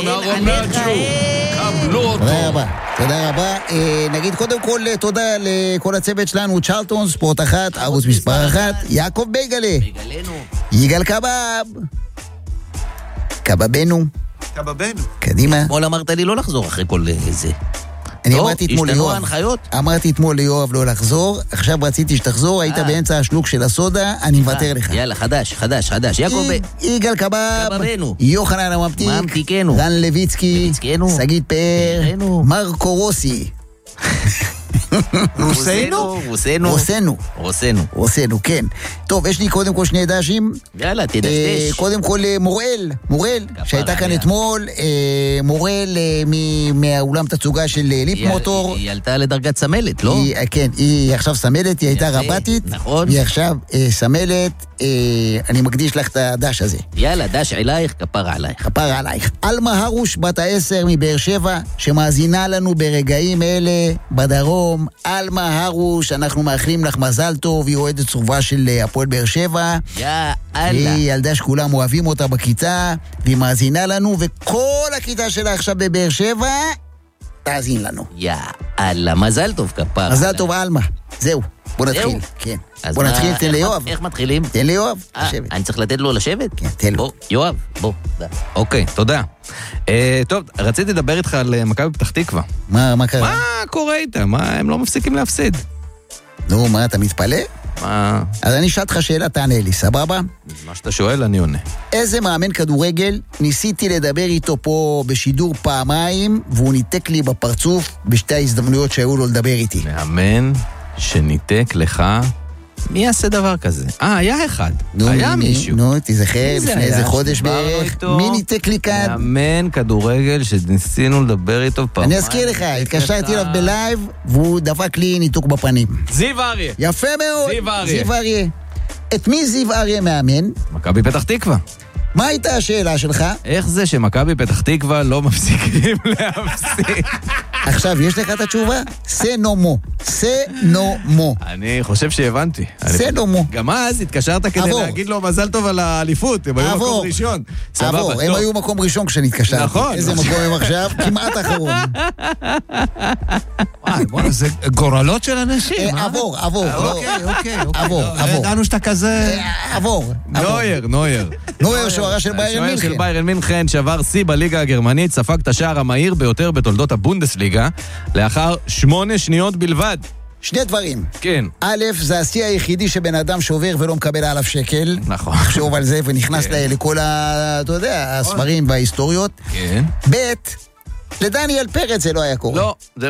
אהרון מהג'ו, קבלו אותו. תודה רבה, תודה רבה. נגיד קודם כל תודה לכל הצוות שלנו, צ'רלטון, ספורט 1, ערוץ מספר 1, יעקב בייגלה, יגאל קבב, קבבנו, קדימה. אתמול אמרת לי לא לחזור אחרי כל זה. אני אמרתי אתמול השתנו ליואב, ההנחיות? אמרתי אתמול ליואב לא לחזור, עכשיו רציתי שתחזור, היית באמצע השלוק של הסודה, אני מוותר לך. יאללה, חדש. יעקב יגאל קבב, קבבנו, יוחנן ממתיקנו, רן לויצקי, שגית פאר, מרקו רוסי. רוסנו, כן. טוב, יש לי קודם כל שני דשים. יאללה, תדשדש. קודם כל מורל, שהייתה כאן אתמול, מורל מהאולם תצוגה של ליפ מוטור. היא עלתה לדרגת סמלת, לא? כן, היא עכשיו סמלת, היא הייתה רבתית. נכון. היא עכשיו סמלת, אני מקדיש לך את הדש הזה. יאללה, דש אלייך, כפרה עלייך. אלמה הרוש, בת 10 מבאר שבע, שמאזינה לנו ברגעים אלה בדרום. אלמה הרוש, אנחנו מאחלים לך מזל טוב, היא אוהדת צרובה של הפועל באר שבע. יאללה. היא ילדה שכולם אוהבים אותה בכיתה, והיא מאזינה לנו, וכל הכיתה שלה עכשיו בבאר שבע, תאזין לנו. יאללה, מזל טוב, כפרה. מזל טוב, אלמה. זהו, בוא נתחיל. כן. בוא נתחיל, תן ליואב. איך מתחילים? תן ליואב, לשבת. אני צריך לתת לו לשבת? כן, תן לו. יואב, בוא. אוקיי, תודה. טוב, רציתי לדבר איתך על מכבי פתח תקווה. מה קרה? מה קורה איתם? הם לא מפסיקים להפסיד. נו, מה, אתה מתפלא? מה? אז אני אשאל אותך שאלה, תענה לי, סבבה? מה שאתה שואל, אני עונה. איזה מאמן כדורגל ניסיתי לדבר איתו פה בשידור פעמיים, והוא ניתק לי בפרצוף בשתי ההזדמנויות שהיו לו לדבר איתי? מאמן שניתק לך... מי יעשה דבר כזה? היה אחד. היה מישהו. נו, תזכר, לפני איזה חודש בערך. מי ניתק לי כאן? מאמן כדורגל שניסינו לדבר איתו פעמיים. אני אזכיר לך, התקשרתי אליו בלייב, והוא דפק לי ניתוק בפנים. זיו אריה. יפה מאוד. זיו אריה. את מי זיו אריה מאמן? מכבי פתח תקווה. מה הייתה השאלה שלך? איך זה שמכבי פתח תקווה לא מפסיקים להפסיד? עכשיו, יש לך את התשובה? סנומו. אני חושב שהבנתי. סנומו. גם אז התקשרת כדי להגיד לו מזל טוב על האליפות. הם היו מקום ראשון. עבור, הם היו מקום ראשון כשנתקשרתי. נכון. איזה מקום הם עכשיו? כמעט אחרון. בואו, זה גורלות של אנשים. עבור. אוקיי. עבור. ידענו שאתה כזה... עבור. נויר שוערה של ביירן מינכן. של ביירן מינכן שבר שיא בליגה הגרמנית, ספג את השער המהיר ביותר בתולדות הבונדסליגה, לאחר 8 שניות בלבד. שני דברים. כן. א', זה השיא היחידי שבן אדם שובר ולא מקבל עליו שקל. נכון. חשוב על זה ונכנס לכל אתה יודע, הספרים וההיסטוריות. כן. ב', לדניאל פרץ זה לא היה קורה. לא, זה